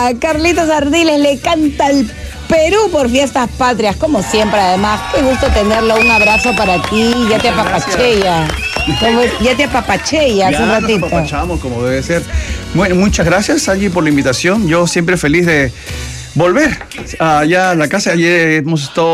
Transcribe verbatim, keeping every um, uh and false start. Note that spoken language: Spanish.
Mira, Carlitos Ardiles le canta al Perú por Fiestas Patrias, como siempre, además. Qué gusto tenerlo. Un abrazo para ti. Ya te apapaché ya. Ya te apapaché ya hace un ratito. Ya nos apapachamos como debe ser. Bueno, muchas gracias, Angie, por la invitación. Yo siempre feliz de volver allá a la casa. Ayer hemos estado